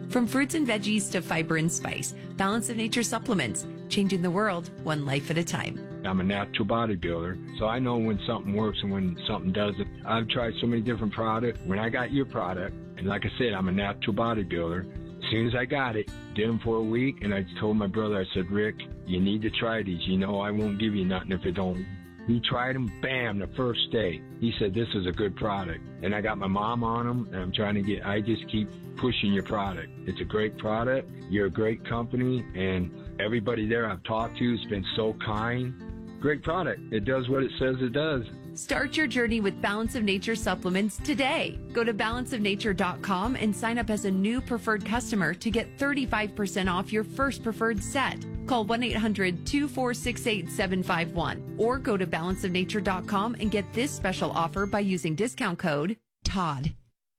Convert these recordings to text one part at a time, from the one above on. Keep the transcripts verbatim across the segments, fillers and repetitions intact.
From fruits and veggies to fiber and spice, Balance of Nature supplements, changing the world one life at a time. I'm a natural bodybuilder, so I know when something works and when something doesn't. I've tried so many different products. When I got your product, and like I said, I'm a natural bodybuilder, as soon as I got it, did them for a week, and I told my brother, I said, Rick, you need to try these. You know I won't give you nothing if it don't. He tried them, bam, the first day. He said, this is a good product. And I got my mom on them, and I'm trying to get, I just keep pushing your product. It's a great product. You're a great company, and everybody there I've talked to has been so kind. Great product. It does what it says it does. Start your journey with Balance of Nature supplements today. Go to balance of nature dot com and sign up as a new preferred customer to get thirty-five percent off your first preferred set. Call one eight hundred two four six eight seven five one or go to balance of nature dot com and get this special offer by using discount code Todd.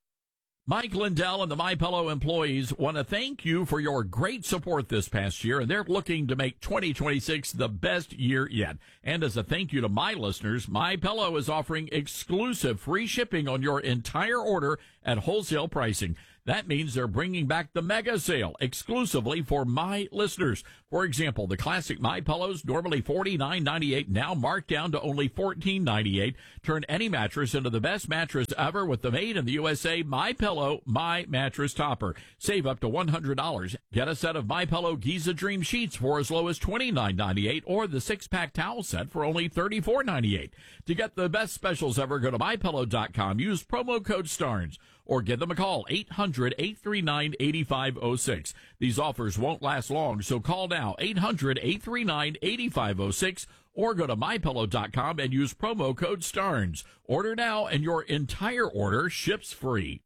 Mike Lindell and the MyPillow employees want to thank you for your great support this past year, and they're looking to make twenty twenty-six the best year yet. And as a thank you to my listeners, MyPillow is offering exclusive free shipping on your entire order at wholesale pricing. That means they're bringing back the mega sale exclusively for my listeners. For example, the classic My Pillows, normally forty-nine ninety-eight, now marked down to only fourteen ninety-eight. Turn any mattress into the best mattress ever with the made in the U S A My Pillow My Mattress Topper. Save up to one hundred dollars. Get a set of My Pillow Giza Dream Sheets for as low as twenty-nine ninety-eight, or the six-pack towel set for only thirty-four ninety-eight. To get the best specials ever, go to my pillow dot com. Use promo code STARNS. Or give them a call, eight hundred, eight three nine, eight five zero six. These offers won't last long, so call now, eight hundred, eight three nine, eight five zero six, or go to my pillow dot com and use promo code STARNS. Order now, and your entire order ships free.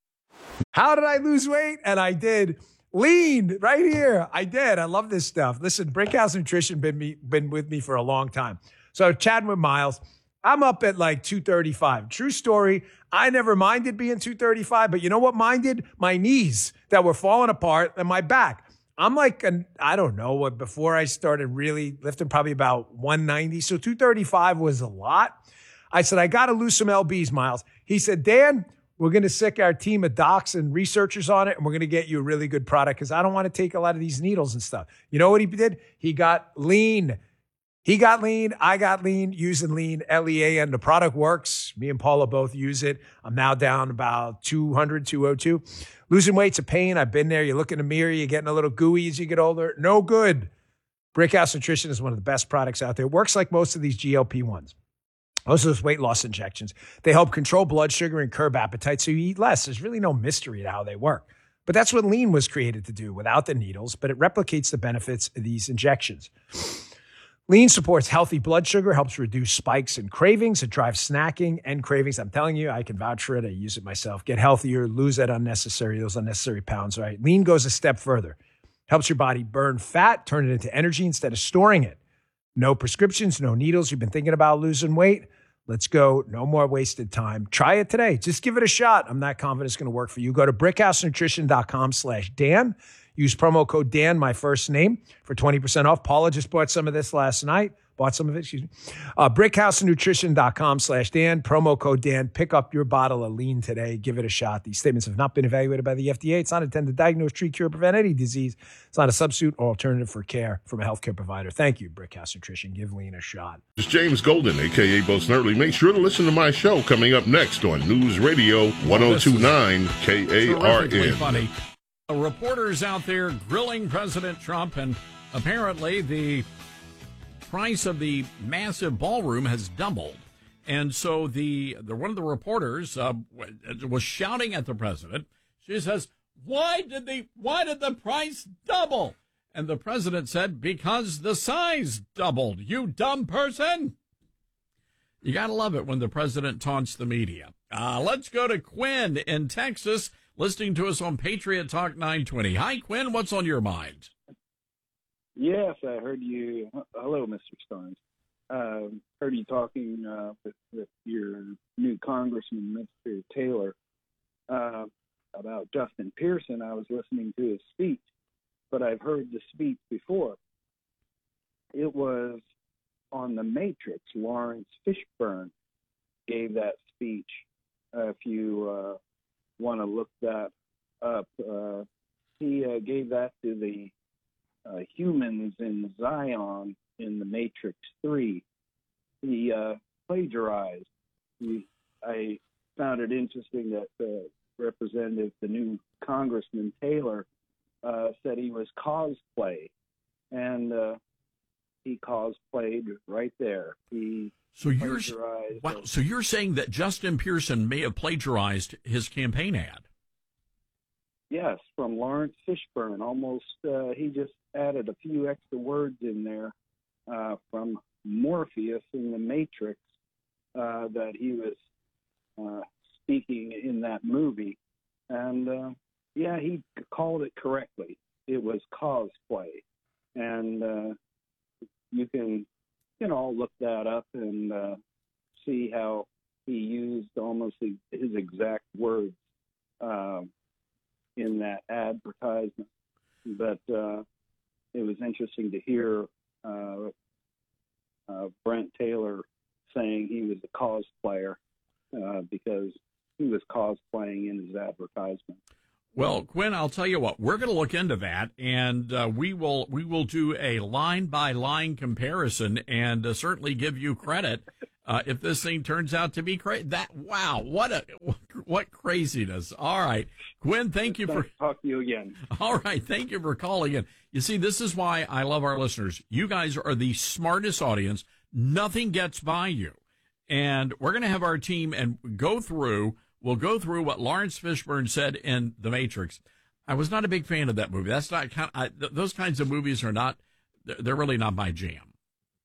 How did I lose weight? And I did. Lean, right here. I did. I love this stuff. Listen, Brickhouse Nutrition been me been with me for a long time. So chatting with Miles, I'm up at like two thirty-five. True story. I never minded being two thirty-five, but you know what minded? My knees that were falling apart and my back. I'm like, an, I don't know, what before I started really lifting, probably about one ninety. So two thirty-five was a lot. I said, I got to lose some L Bs, Miles. He said, Dan, we're going to sick our team of docs and researchers on it, and we're going to get you a really good product because I don't want to take a lot of these needles and stuff. You know what he did? He got lean. He got lean. I got lean using lean, L E A N. The product works. Me and Paula both use it. I'm now down about two hundred, two oh two. Losing weight's a pain. I've been there. You look in the mirror, you're getting a little gooey as you get older. No good. Brickhouse Nutrition is one of the best products out there. It works like most of these G L P ones. Most of those weight loss injections. They help control blood sugar and curb appetite so you eat less. There's really no mystery to how they work. But that's what lean was created to do without the needles, but it replicates the benefits of these injections. Lean supports healthy blood sugar, helps reduce spikes and cravings. It drives snacking and cravings. I'm telling you, I can vouch for it. I use it myself. Get healthier, lose that unnecessary, those unnecessary pounds, right? Lean goes a step further. Helps your body burn fat, turn it into energy instead of storing it. No prescriptions, no needles. You've been thinking about losing weight? Let's go. No more wasted time. Try it today. Just give it a shot. I'm not confident it's going to work for you. Go to brickhouse nutrition dot com slash Dan. Use promo code Dan, my first name, for twenty percent off. Paula just bought some of this last night. Bought some of it, excuse me. Uh, brickhouse nutrition dot com slash Dan. Promo code Dan. Pick up your bottle of lean today. Give it a shot. These statements have not been evaluated by the F D A. It's not intended to diagnose, treat, cure, or prevent any disease. It's not a substitute or alternative for care from a healthcare provider. Thank you, Brickhouse Nutrition. Give lean a shot. It's James Golden, a k a. Bo Snerdley. Make sure to listen to my show coming up next on News Radio one oh two point nine K A R N. Funny. Reporters out there grilling President Trump, and apparently the price of the massive ballroom has doubled. And so the, the one of the reporters uh, was shouting at the president. She says, why did the why did the price double? And the president said, because the size doubled, you dumb person. You got to love it when the president taunts the media. Uh, let's go to Quinn in Texas, listening to us on Patriot Talk nine twenty. Hi, Quinn. What's on your mind? Yes, I heard you. Hello, Mister Starnes. Uh, heard you talking uh, with, with your new Congressman, Mister Taylor, uh, about Justin Pearson. I was listening to his speech, but I've heard the speech before. It was on The Matrix. Lawrence Fishburne gave that speech. Uh, if you uh, want to look that up, uh, he uh, gave that to the uh, humans in Zion in the Matrix three. He uh, plagiarized. He, I found it interesting that uh, Representative, the new Congressman Taylor, uh, said he was cosplay, and uh, he cosplayed right there. He so you're plagiarized. wow. So you're saying that Justin Pearson may have plagiarized his campaign ad? Yes, from Lawrence Fishburne. Almost, uh, he just added a few extra words in there uh, from Morpheus in the Matrix uh, that he was uh, speaking in that movie. And, uh, yeah, he called it correctly. It was cosplay. And uh, you can, you know, look that up and uh, see how he used almost his exact words uh, in that advertisement. But uh, it was interesting to hear uh, uh, Brent Taylor saying he was a cosplayer uh, because he was cosplaying in his advertisement. Well, Quinn, I'll tell you what, we're going to look into that, and uh, we will we will do a line by line comparison, and uh, certainly give you credit uh, if this thing turns out to be crazy. That wow, what a what craziness! All right, Quinn, thank you for talk to you again. All right, thank you for calling in. You see, this is why I love our listeners. You guys are the smartest audience. Nothing gets by you, and we're going to have our team and go through. We'll go through what Lawrence Fishburne said in The Matrix. I was not a big fan of that movie. That's not kind of, I, th- those kinds of movies are not, they're really not my jam.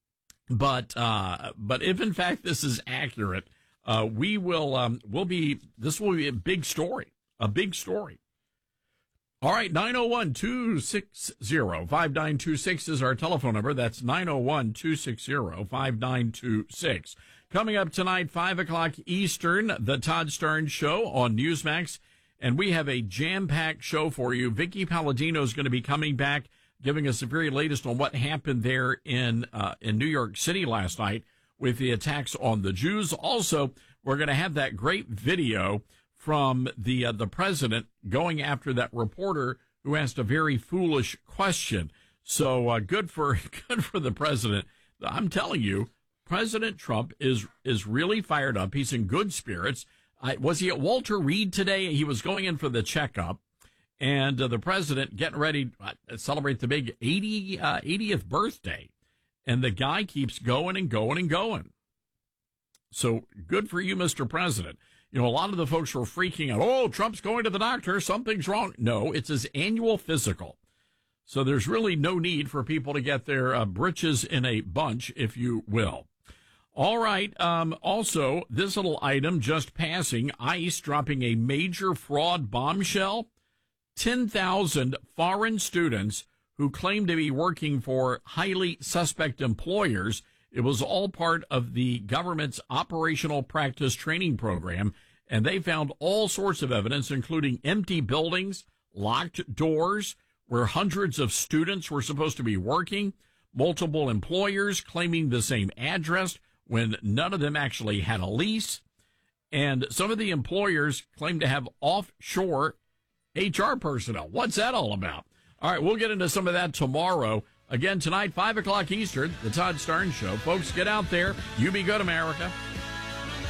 But, uh, but if in fact this is accurate, uh, we will, um, we'll be, this will be a big story, a big story. All right. nine oh one, two six zero, five nine two six is our telephone number. That's nine oh one, two six zero, five nine two six. Coming up tonight, five o'clock Eastern, the Todd Starnes Show on Newsmax. And we have a jam-packed show for you. Vicky Palladino is going to be coming back, giving us the very latest on what happened there in uh, in New York City last night with the attacks on the Jews. Also, we're going to have that great video from the uh, the president going after that reporter who asked a very foolish question. So uh, good for good for the president. I'm telling you, President Trump is is really fired up. He's in good spirits. Uh, was he at Walter Reed today? He was going in for the checkup, and uh, the president getting ready to celebrate the big eighty, uh, eightieth birthday. And the guy keeps going and going and going. So good for you, Mister President. You know, a lot of the folks were freaking out. Oh, Trump's going to the doctor. Something's wrong. No, it's his annual physical. So there's really no need for people to get their uh, britches in a bunch, if you will. All right. Um, also, this little item just passing, ICE dropping a major fraud bombshell. ten thousand foreign students who claim to be working for highly suspect employers. It was all part of the government's operational practice training program, and they found all sorts of evidence, including empty buildings, locked doors, where hundreds of students were supposed to be working, multiple employers claiming the same address when none of them actually had a lease. And some of the employers claim to have offshore H R personnel. What's that all about? All right, we'll get into some of that tomorrow. Again, tonight, five o'clock Eastern, the Todd Starnes Show. Folks, get out there. You be good, America.